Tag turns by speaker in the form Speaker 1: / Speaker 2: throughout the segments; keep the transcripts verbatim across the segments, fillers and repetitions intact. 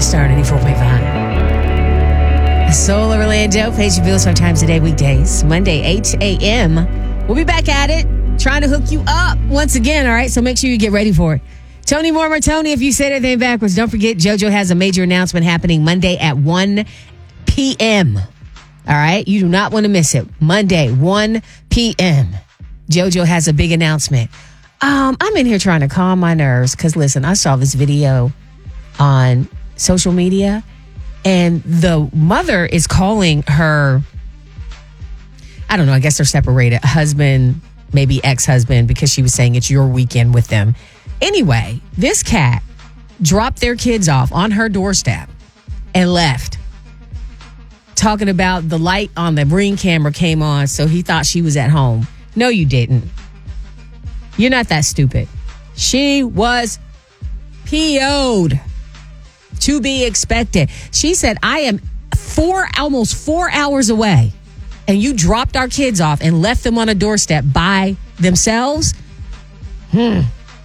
Speaker 1: Star ninety-four point five. Soul Orlando pays your bills five times a day, weekdays. Monday, eight a.m. We'll be back at it, trying to hook you up once again, all right? So make sure you get ready for it. Tony Mormon, Tony, if you said anything backwards, don't forget JoJo has a major announcement happening Monday at one p.m. All right? You do not want to miss it. Monday, one p.m. JoJo has a big announcement. Um, I'm in here trying to calm my nerves because, listen, I saw this video on social media and the mother is calling her, I don't know, I guess they're separated, husband, maybe ex-husband, because she was saying it's your weekend with them. Anyway, this cat dropped their kids off on her doorstep and left. Talking about the light on the Ring camera came on, so he thought she was at home. No, you didn't. You're not that stupid. She was P O'd. To be expected. She said, I am four, almost four hours away, and you dropped our kids off and left them on a doorstep by themselves? Hmm.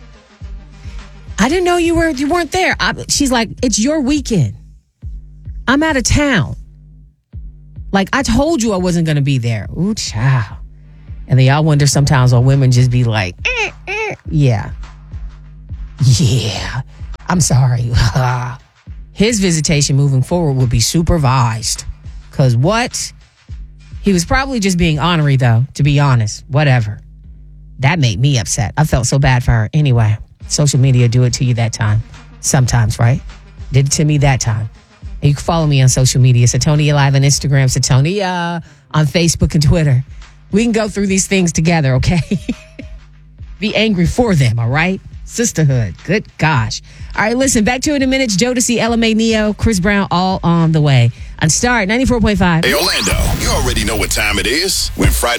Speaker 1: I didn't know you were you weren't there. I, she's like, it's your weekend. I'm out of town. Like, I told you I wasn't going to be there. Ooh, child. And then y'all wonder sometimes when women just be like, eh, eh. yeah. Yeah. I'm sorry. His visitation moving forward will be supervised. Because what? He was probably just being ornery, though, to be honest. Whatever. That made me upset. I felt so bad for her. Anyway, social media do it to you that time. Sometimes, right? Did it to me that time. And you can follow me on social media. Satonia Live on Instagram. Satonia on Facebook and Twitter. We can go through these things together, okay? Be angry for them, all right? Sisterhood. Good gosh. All right, listen, back to it in a minute. Jodeci, Ella Mai Neo, Chris Brown, all on the way. On Star ninety-four point five.
Speaker 2: Hey, Orlando, you already know what time it is. When Friday